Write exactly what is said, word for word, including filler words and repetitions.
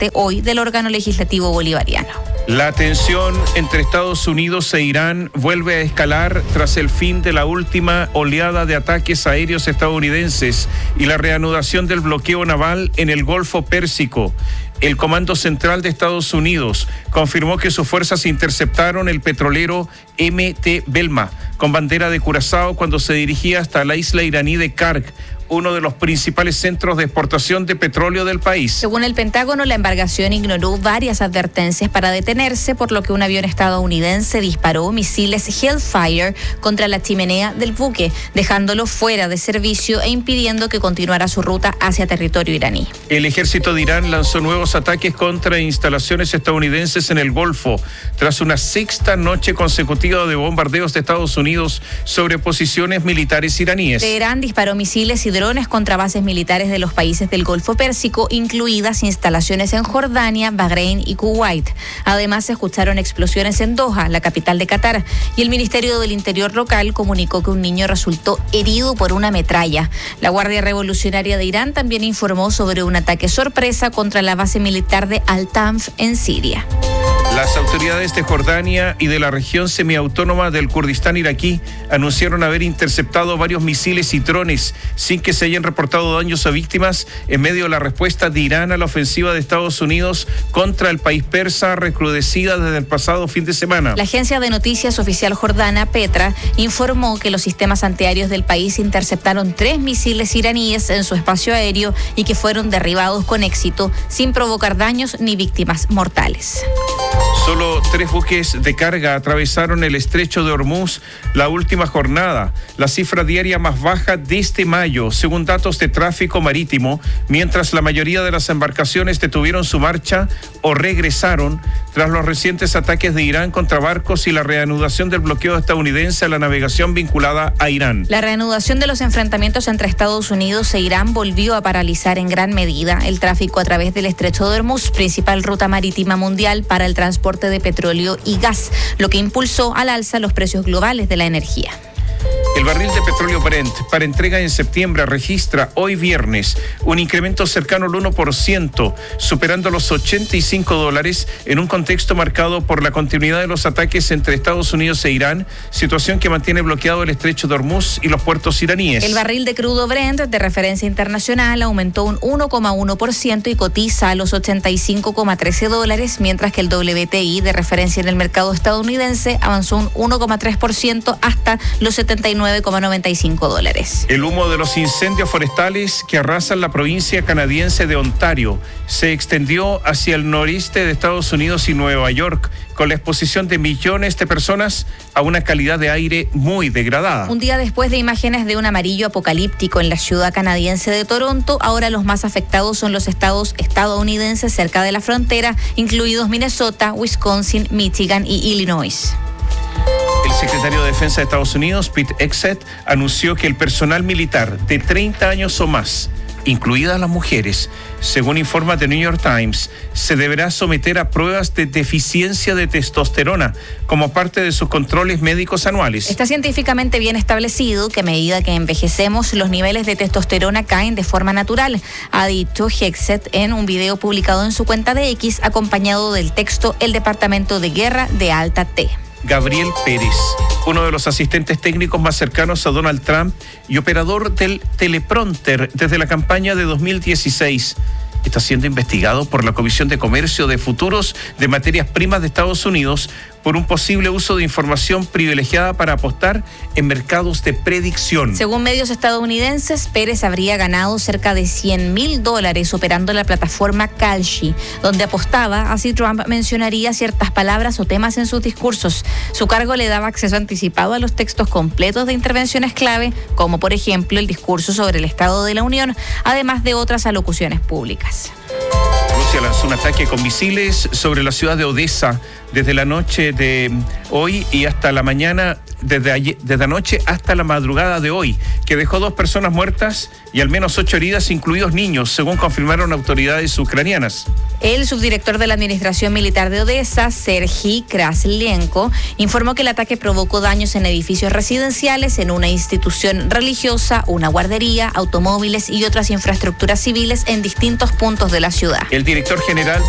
presidente hoy del órgano legislativo bolivariano. La tensión entre Estados Unidos e Irán vuelve a escalar tras el fin de la última oleada de ataques aéreos estadounidenses y la reanudación del bloqueo naval en el Golfo Pérsico. El Comando Central de Estados Unidos confirmó que sus fuerzas interceptaron el petrolero M T Belma con bandera de Curazao cuando se dirigía hasta la isla iraní de Karg, uno de los principales centros de exportación de petróleo del país. Según el Pentágono, la embarcación ignoró varias advertencias para detenerse, por lo que un avión estadounidense disparó misiles Hellfire contra la chimenea del buque, dejándolo fuera de servicio e impidiendo que continuara su ruta hacia territorio iraní. El ejército de Irán lanzó nuevos ataques contra instalaciones estadounidenses en el Golfo, tras una sexta noche consecutiva de bombardeos de Estados Unidos sobre posiciones militares iraníes. Teherán disparó misiles y drones contra bases militares de los países del Golfo Pérsico, incluidas instalaciones en Jordania, Bahrein y Kuwait. Además, se escucharon explosiones en Doha, la capital de Qatar, y el Ministerio del Interior local comunicó que un niño resultó herido por una metralla. La Guardia Revolucionaria de Irán también informó sobre un ataque sorpresa contra la base militar de Al-Tanf en Siria. Las autoridades de Jordania y de la región semiautónoma del Kurdistán iraquí anunciaron haber interceptado varios misiles y drones sin que se hayan reportado daños a víctimas en medio de la respuesta de Irán a la ofensiva de Estados Unidos contra el país persa recrudecida desde el pasado fin de semana. La agencia de noticias oficial jordana, Petra, informó que los sistemas antiaéreos del país interceptaron tres misiles iraníes en su espacio aéreo y que fueron derribados con éxito, sin provocar daños ni víctimas mortales. Solo tres buques de carga atravesaron el estrecho de Hormuz la última jornada, la cifra diaria más baja desde mayo, según datos de tráfico marítimo, mientras la mayoría de las embarcaciones detuvieron su marcha o regresaron tras los recientes ataques de Irán contra barcos y la reanudación del bloqueo estadounidense a la navegación vinculada a Irán. La reanudación de los enfrentamientos entre Estados Unidos e Irán volvió a paralizar en gran medida el tráfico a través del estrecho de Hormuz, principal ruta marítima mundial para el transporte de petróleo y gas, lo que impulsó al alza los precios globales de la energía. El barril de petróleo Brent para entrega en septiembre registra hoy viernes un incremento cercano al uno por ciento, superando los ochenta y cinco dólares en un contexto marcado por la continuidad de los ataques entre Estados Unidos e Irán, situación que mantiene bloqueado el estrecho de Hormuz y los puertos iraníes. El barril de crudo Brent de referencia internacional aumentó un uno coma uno por ciento y cotiza a los ochenta y cinco coma trece dólares, mientras que el W T I de referencia en el mercado estadounidense avanzó un uno coma tres por ciento hasta los setenta y nueve coma noventa y cinco dólares. El humo de los incendios forestales que arrasan la provincia canadiense de Ontario se extendió hacia el noreste de Estados Unidos y Nueva York, con la exposición de millones de personas a una calidad de aire muy degradada. Un día después de imágenes de un amarillo apocalíptico en la ciudad canadiense de Toronto, ahora los más afectados son los estados estadounidenses cerca de la frontera, incluidos Minnesota, Wisconsin, Michigan y Illinois. El secretario de Defensa de Estados Unidos, Pete Hegseth, anunció que el personal militar de treinta años o más, incluidas las mujeres, según informa The New York Times, se deberá someter a pruebas de deficiencia de testosterona como parte de sus controles médicos anuales. Está científicamente bien establecido que a medida que envejecemos, los niveles de testosterona caen de forma natural, ha dicho Hegseth en un video publicado en su cuenta de X, acompañado del texto El Departamento de Guerra de Alta T. Gabriel Pérez, uno de los asistentes técnicos más cercanos a Donald Trump y operador del teleprompter desde la campaña de dos mil dieciséis, está siendo investigado por la Comisión de Comercio de Futuros de Materias Primas de Estados Unidos por un posible uso de información privilegiada para apostar en mercados de predicción. Según medios estadounidenses, Pérez habría ganado cerca de cien mil dólares operando la plataforma Kalshi, donde apostaba así Trump mencionaría ciertas palabras o temas en sus discursos. Su cargo le daba acceso anticipado a los textos completos de intervenciones clave, como por ejemplo el discurso sobre el Estado de la Unión, además de otras alocuciones públicas. Rusia lanzó un ataque con misiles sobre la ciudad de Odessa desde la noche de hoy y hasta la mañana, desde, ayer, desde anoche hasta la madrugada de hoy, que dejó dos personas muertas y al menos ocho heridas, incluidos niños, según confirmaron autoridades ucranianas. El subdirector de la Administración Militar de Odessa, Sergei Kraslenko, informó que el ataque provocó daños en edificios residenciales, en una institución religiosa, una guardería, automóviles y otras infraestructuras civiles en distintos puntos de la ciudad. El director general